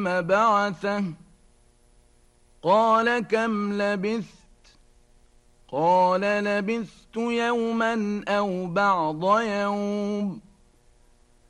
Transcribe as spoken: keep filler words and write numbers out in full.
بعثه قال كم لبثت قال لبثت يوما أو بعض يوم